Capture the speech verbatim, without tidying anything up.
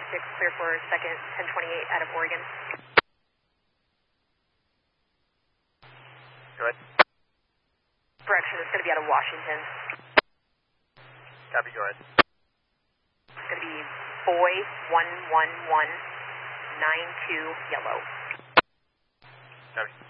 six, clear for second, ten twenty-eight out of Oregon. Go ahead. Correction, it's going to be out of Washington. Copy, go ahead. It's going to be boy one one one nine two yellow. Copy.